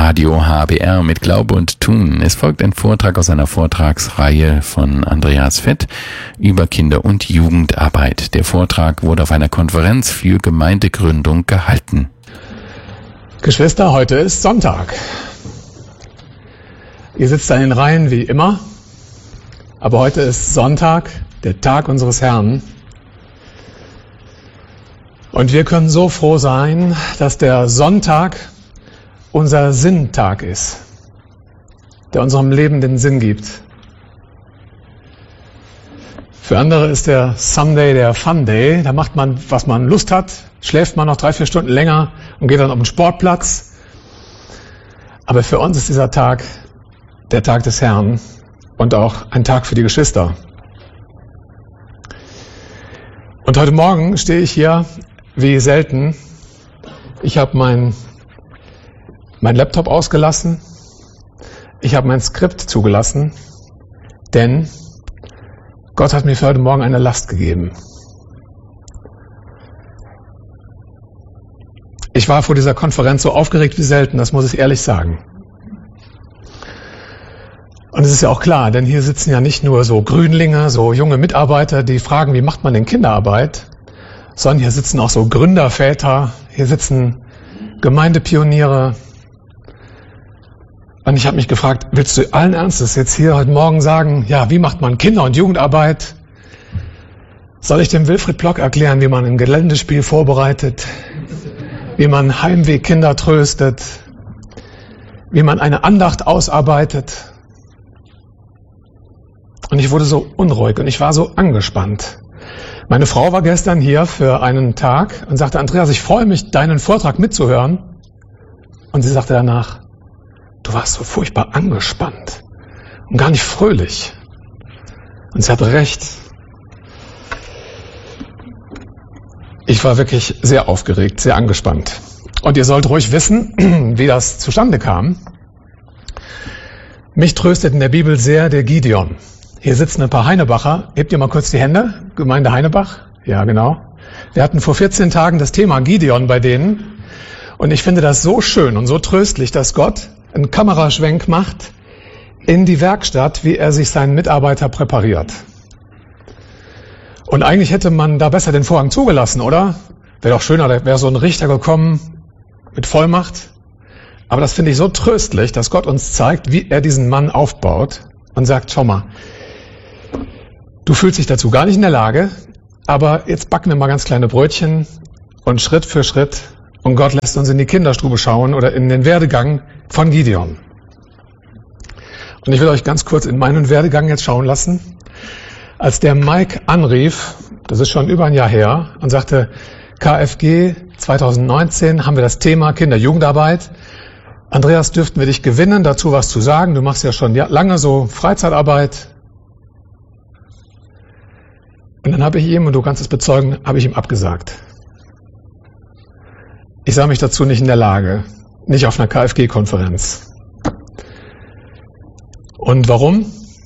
Radio HBR mit Glaube und Tun. Es folgt ein Vortrag aus einer Vortragsreihe von Andreas Fett über Kinder- und Jugendarbeit. Der Vortrag wurde auf einer Konferenz für Gemeindegründung gehalten. Geschwister, heute ist Sonntag. Ihr sitzt da in den Reihen wie immer, aber heute ist Sonntag, der Tag unseres Herrn. Und wir können so froh sein, dass der Sonntag unser Sinntag ist, der unserem Leben den Sinn gibt. Für andere ist der Sunday der Fun Day. Da macht man, was man Lust hat, schläft man noch 3-4 Stunden länger und geht dann auf den Sportplatz. Aber für uns ist dieser Tag der Tag des Herrn und auch ein Tag für die Geschwister. Und heute Morgen stehe ich hier wie selten. Ich habe mein Laptop ausgelassen. Ich habe mein Skript zugelassen, denn Gott hat mir für heute Morgen eine Last gegeben. Ich war vor dieser Konferenz so aufgeregt wie selten, das muss ich ehrlich sagen. Und es ist ja auch klar, denn hier sitzen ja nicht nur so Grünlinge, so junge Mitarbeiter, die fragen, wie macht man denn Kinderarbeit, sondern hier sitzen auch so Gründerväter, hier sitzen Gemeindepioniere. Und ich habe mich gefragt, willst du allen Ernstes jetzt hier heute Morgen sagen, ja, wie macht man Kinder- und Jugendarbeit? Soll ich dem Wilfried Plock erklären, wie man ein Geländespiel vorbereitet, wie man Heimwegkinder tröstet, wie man eine Andacht ausarbeitet? Und ich wurde so unruhig und ich war so angespannt. Meine Frau war gestern hier für einen Tag und sagte, Andreas, ich freue mich, deinen Vortrag mitzuhören. Und sie sagte danach, du warst so furchtbar angespannt und gar nicht fröhlich. Und sie hatte recht. Ich war wirklich sehr aufgeregt, sehr angespannt. Und ihr sollt ruhig wissen, wie das zustande kam. Mich tröstet in der Bibel sehr der Gideon. Hier sitzen ein paar Heinebacher. Hebt ihr mal kurz die Hände, Gemeinde Heinebach? Ja, genau. Wir hatten vor 14 Tagen das Thema Gideon bei denen. Und ich finde das so schön und so tröstlich, dass Gott einen Kameraschwenk macht in die Werkstatt, wie er sich seinen Mitarbeiter präpariert. Und eigentlich hätte man da besser den Vorhang zugelassen, oder? Wäre doch schöner, da wäre so ein Richter gekommen mit Vollmacht. Aber das finde ich so tröstlich, dass Gott uns zeigt, wie er diesen Mann aufbaut und sagt, schau mal, du fühlst dich dazu gar nicht in der Lage, aber jetzt backen wir mal ganz kleine Brötchen und Schritt für Schritt und Gott lässt uns in die Kinderstube schauen oder in den Werdegang von Gideon. Und ich will euch ganz kurz in meinen Werdegang jetzt schauen lassen. Als der Mike anrief, das ist schon über ein Jahr her, und sagte, KFG 2019 haben wir das Thema Kinder-Jugendarbeit. Andreas, dürften wir dich gewinnen, dazu was zu sagen? Du machst ja schon lange so Freizeitarbeit. Und dann habe ich ihm, und du kannst es bezeugen, habe ich ihm abgesagt. Ich sah mich dazu nicht in der Lage, nicht auf einer KFG-Konferenz. Und warum?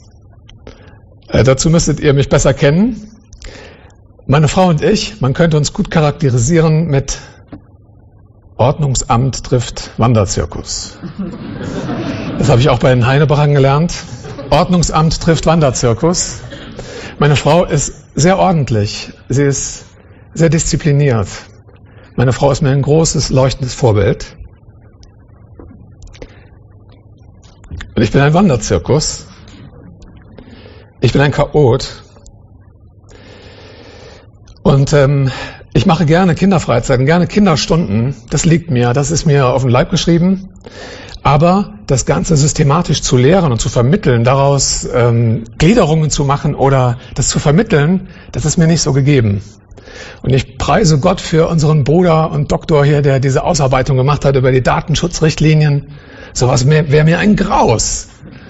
Dazu müsstet ihr mich besser kennen. Meine Frau und ich, man könnte uns gut charakterisieren mit Ordnungsamt trifft Wanderzirkus. Das habe ich auch bei den Heinebachern gelernt. Ordnungsamt trifft Wanderzirkus. Meine Frau ist sehr ordentlich. Sie ist sehr diszipliniert. Meine Frau ist mir ein großes, leuchtendes Vorbild. Und ich bin ein Wanderzirkus. Ich bin ein Chaot. Und ich mache gerne Kinderfreizeiten, gerne Kinderstunden. Das liegt mir, das ist mir auf den Leib geschrieben. Aber das Ganze systematisch zu lehren und zu vermitteln, daraus Gliederungen zu machen oder das zu vermitteln, das ist mir nicht so gegeben. Und ich preise Gott für unseren Bruder und Doktor hier, der diese Ausarbeitung gemacht hat über die Datenschutzrichtlinien. Sowas wäre mir ein Graus.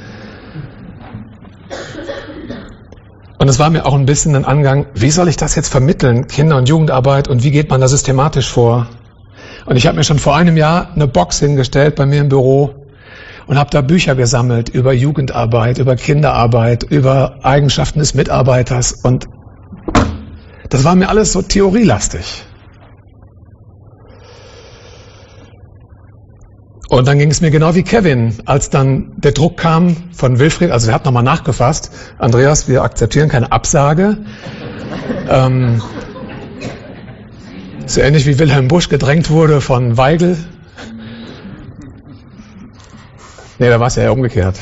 Und es war mir auch ein bisschen ein Angang, wie soll ich das jetzt vermitteln, Kinder- und Jugendarbeit, und wie geht man da systematisch vor? Und ich habe mir schon vor einem Jahr eine Box hingestellt bei mir im Büro und habe da Bücher gesammelt über Jugendarbeit, über Kinderarbeit, über Eigenschaften des Mitarbeiters. Und das war mir alles so theorielastig. Und dann ging es mir genau wie Kevin, als dann der Druck kam von Wilfried, also er hat nochmal nachgefasst, Andreas, wir akzeptieren keine Absage. So ähnlich wie Wilhelm Busch gedrängt wurde von Weigel. Nee, da war es ja umgekehrt.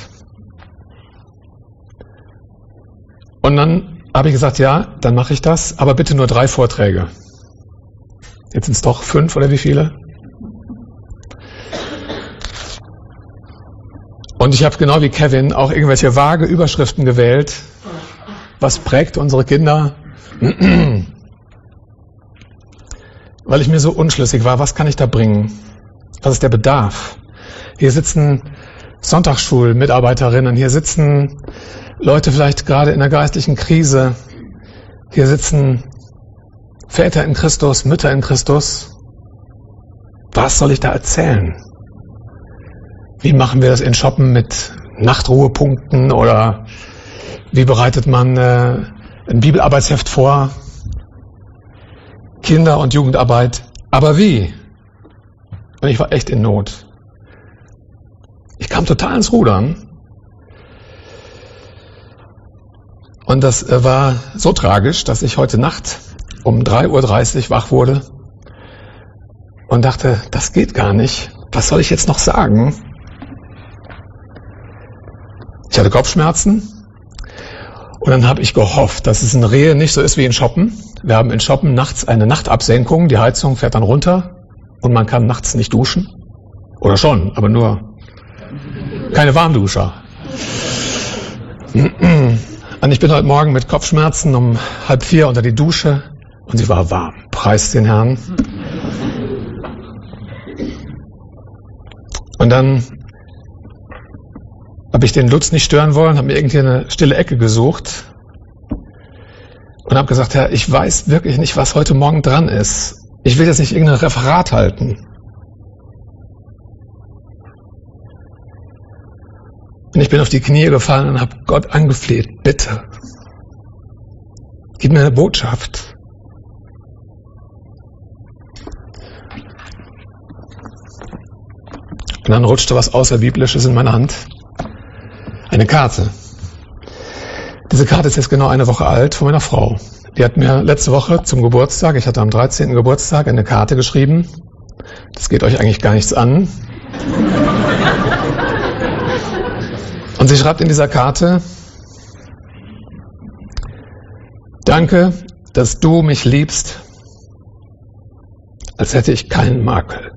Und dann habe ich gesagt, ja, dann mache ich das, aber bitte nur 3 Vorträge. Jetzt sind es doch 5 oder wie viele? Und ich habe genau wie Kevin auch irgendwelche vage Überschriften gewählt. Was prägt unsere Kinder? Weil ich mir so unschlüssig war, was kann ich da bringen? Was ist der Bedarf? Hier sitzen Sonntagsschulmitarbeiterinnen, hier sitzen Leute vielleicht gerade in der geistlichen Krise, hier sitzen Väter in Christus, Mütter in Christus. Was soll ich da erzählen? Wie machen wir das in Shoppen mit Nachtruhepunkten oder wie bereitet man ein Bibelarbeitsheft vor? Kinder- und Jugendarbeit. Aber wie? Und ich war echt in Not. Ich kam total ins Rudern. Und das war so tragisch, dass ich heute Nacht um 3:30 Uhr wach wurde und dachte, das geht gar nicht. Was soll ich jetzt noch sagen? Ich hatte Kopfschmerzen und dann habe ich gehofft, dass es in Rehe nicht so ist wie in Schoppen. Wir haben in Schoppen nachts eine Nachtabsenkung, die Heizung fährt dann runter und man kann nachts nicht duschen. Oder schon, aber nur keine Warmduscher. Und ich bin heute Morgen mit Kopfschmerzen um 3:30 unter die Dusche und sie war warm. Preis den Herrn. Und dann habe ich den Lutz nicht stören wollen, habe mir irgendwie eine stille Ecke gesucht und habe gesagt, Herr, ich weiß wirklich nicht, was heute Morgen dran ist. Ich will jetzt nicht irgendein Referat halten. Und ich bin auf die Knie gefallen und habe Gott angefleht, bitte, gib mir eine Botschaft. Und dann rutschte was Außerbiblisches in meine Hand. Eine Karte. Diese Karte ist jetzt genau 1 Woche alt von meiner Frau. Die hat mir letzte Woche zum Geburtstag, ich hatte am 13. Geburtstag, eine Karte geschrieben. Das geht euch eigentlich gar nichts an. Und sie schreibt in dieser Karte: Danke, dass du mich liebst, als hätte ich keinen Makel.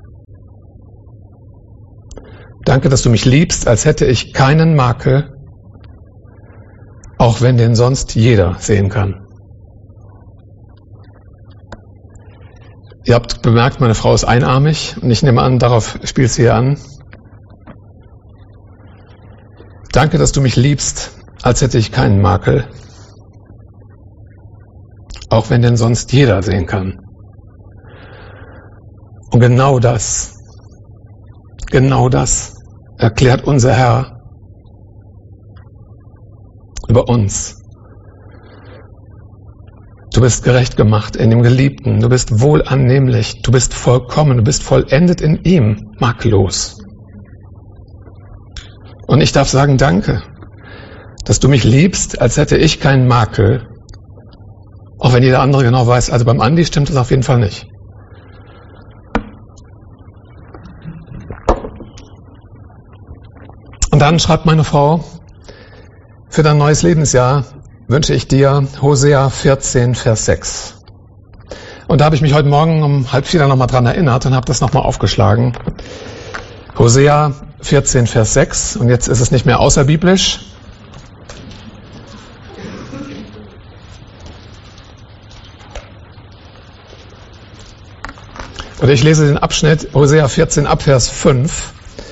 Danke, dass du mich liebst, als hätte ich keinen Makel, auch wenn den sonst jeder sehen kann. Ihr habt bemerkt, meine Frau ist einarmig und ich nehme an, darauf spielt sie hier an. Danke, dass du mich liebst, als hätte ich keinen Makel, auch wenn den sonst jeder sehen kann. Und genau das erklärt unser Herr über uns. Du bist gerecht gemacht in dem Geliebten, du bist wohlannehmlich, du bist vollkommen, du bist vollendet in ihm, makellos. Und ich darf sagen, danke, dass du mich liebst, als hätte ich keinen Makel, auch wenn jeder andere genau weiß, also beim Andi stimmt das auf jeden Fall nicht. Und dann schreibt meine Frau, für dein neues Lebensjahr wünsche ich dir Hosea 14, Vers 6. Und da habe ich mich heute Morgen um 3:30 nochmal dran erinnert und habe das nochmal aufgeschlagen. Hosea 14, Vers 6. Und jetzt ist es nicht mehr außerbiblisch. Und ich lese den Abschnitt Hosea 14 ab Vers 5.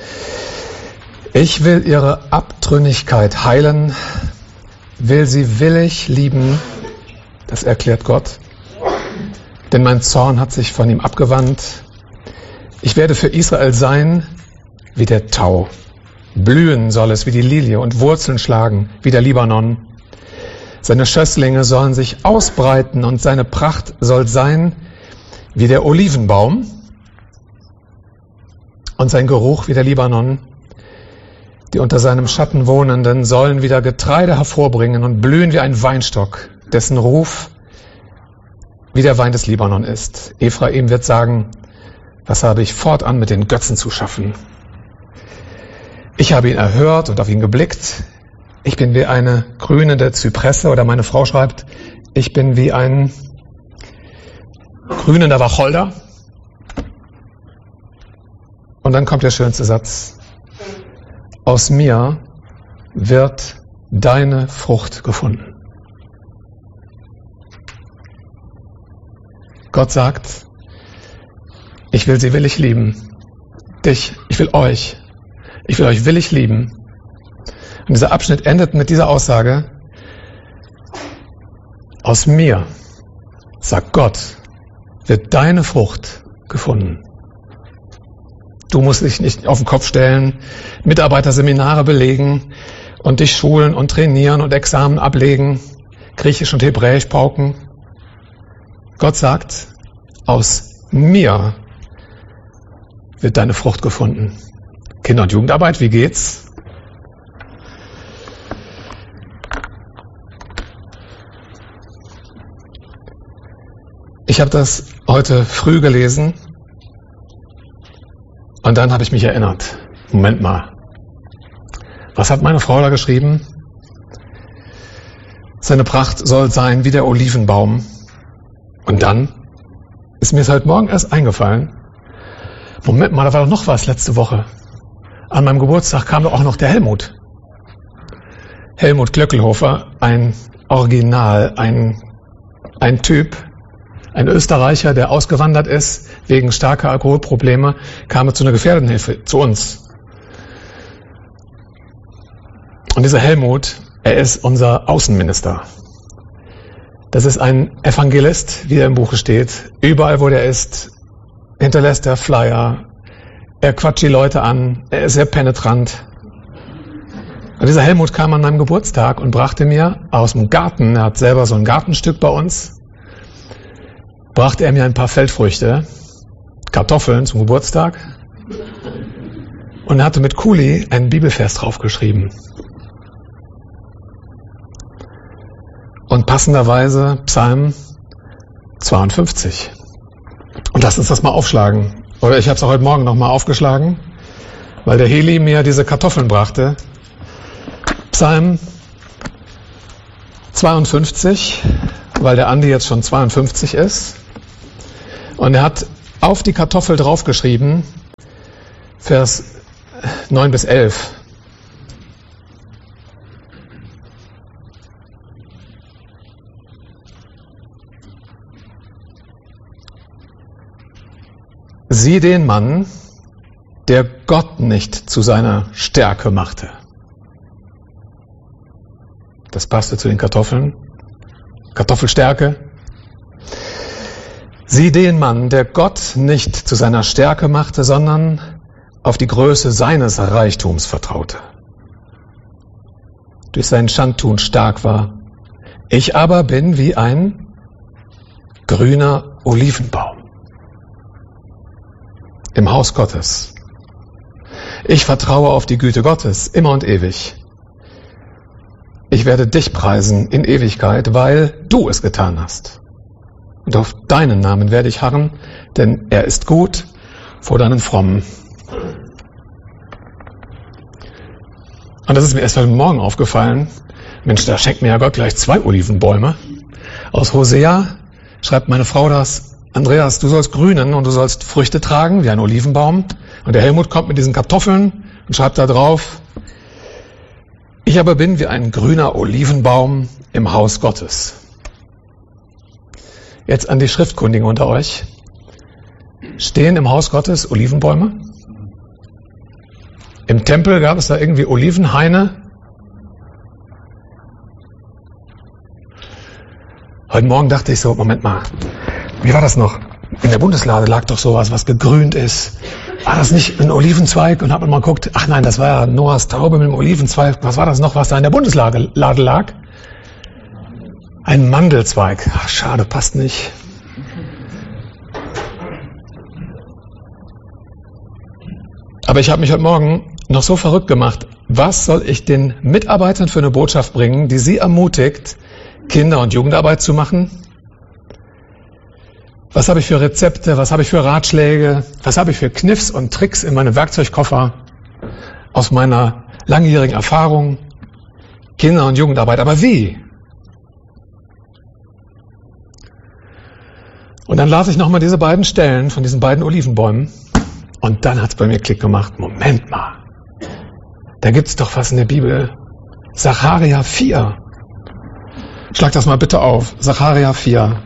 Ich will ihre Abtrünnigkeit heilen, will sie willig lieben, das erklärt Gott, denn mein Zorn hat sich von ihm abgewandt. Ich werde für Israel sein wie der Tau, blühen soll es wie die Lilie und Wurzeln schlagen wie der Libanon. Seine Schösslinge sollen sich ausbreiten und seine Pracht soll sein wie der Olivenbaum. und sein Geruch wie der Libanon. Die unter seinem Schatten Wohnenden sollen wieder Getreide hervorbringen und blühen wie ein Weinstock, dessen Ruf wie der Wein des Libanon ist. Ephraim wird sagen, was habe ich fortan mit den Götzen zu schaffen? Ich habe ihn erhört und auf ihn geblickt. Ich bin wie eine grünende Zypresse, oder meine Frau schreibt, ich bin wie ein grünender Wacholder. Und dann kommt der schönste Satz. Aus mir wird deine Frucht gefunden. Gott sagt, ich will sie willig lieben. Dich, ich will euch willig lieben. Und dieser Abschnitt endet mit dieser Aussage, aus mir, sagt Gott, wird deine Frucht gefunden. Du musst dich nicht auf den Kopf stellen, Mitarbeiterseminare belegen und dich schulen und trainieren und Examen ablegen, Griechisch und Hebräisch pauken. Gott sagt, aus mir wird deine Frucht gefunden. Kinder- und Jugendarbeit, wie geht's? Ich habe das heute früh gelesen und dann habe ich mich erinnert. Moment mal. Was hat meine Frau da geschrieben? Seine Pracht soll sein wie der Olivenbaum. Und dann ist mir es heute Morgen erst eingefallen. Moment mal, da war doch noch was letzte Woche. An meinem Geburtstag kam doch auch noch der Helmut. Helmut Glöckelhofer, ein Original, ein Typ, ein Österreicher, der ausgewandert ist, wegen starker Alkoholprobleme, kam zu einer Gefährdenhilfe, zu uns. Und dieser Helmut, er ist unser Außenminister. Das ist ein Evangelist, wie er im Buche steht. Überall, wo der ist, hinterlässt er Flyer. Er quatscht die Leute an. Er ist sehr penetrant. Und dieser Helmut kam an meinem Geburtstag und brachte mir aus dem Garten, er hat selber so ein Gartenstück bei uns, brachte er mir ein paar Feldfrüchte, Kartoffeln zum Geburtstag und er hatte mit Kuli einen Bibelvers draufgeschrieben. Und passenderweise Psalm 52. Und lass uns das mal aufschlagen. Oder ich habe es auch heute Morgen nochmal aufgeschlagen, weil der Heli mir diese Kartoffeln brachte. Psalm 52, weil der Andi jetzt schon 52 ist. Und er hat auf die Kartoffel draufgeschrieben, Vers 9 bis 11. Sieh den Mann, der Gott nicht zu seiner Stärke machte. Das passte zu den Kartoffeln. Kartoffelstärke. Sieh den Mann, der Gott nicht zu seiner Stärke machte, sondern auf die Größe seines Reichtums vertraute. Durch sein Schandtun stark war. Ich aber bin wie ein grüner Olivenbaum im Haus Gottes. Ich vertraue auf die Güte Gottes immer und ewig. Ich werde dich preisen in Ewigkeit, weil du es getan hast. Und auf deinen Namen werde ich harren, denn er ist gut vor deinen Frommen. Und das ist mir erst heute Morgen aufgefallen. Mensch, da schenkt mir ja Gott gleich 2 Olivenbäume. Aus Hosea schreibt meine Frau das, Andreas, du sollst grünen und du sollst Früchte tragen, wie ein Olivenbaum. Und der Helmut kommt mit diesen Kartoffeln und schreibt da drauf, ich aber bin wie ein grüner Olivenbaum im Haus Gottes. Jetzt an die Schriftkundigen unter euch. Stehen im Haus Gottes Olivenbäume? Im Tempel gab es da irgendwie Olivenhaine? Heute Morgen dachte ich so, Moment mal, wie war das noch? In der Bundeslade lag doch sowas, was gegrünt ist. War das nicht ein Olivenzweig? Und hat man mal geguckt, ach nein, das war ja Noahs Taube mit dem Olivenzweig. Was war das noch, was da in der Bundeslade lag? Ein Mandelzweig. Ach, schade, passt nicht. Aber ich habe mich heute Morgen noch so verrückt gemacht. Was soll ich den Mitarbeitern für eine Botschaft bringen, die sie ermutigt, Kinder- und Jugendarbeit zu machen? Was habe ich für Rezepte? Was habe ich für Ratschläge? Was habe ich für Kniffs und Tricks in meinem Werkzeugkoffer aus meiner langjährigen Erfahrung? Kinder- und Jugendarbeit. Aber wie? Und dann las ich nochmal diese beiden Stellen von diesen beiden Olivenbäumen. Und dann hat es bei mir Klick gemacht. Moment mal. Da gibt es doch was in der Bibel. Sacharja 4. Schlag das mal bitte auf. Sacharja 4.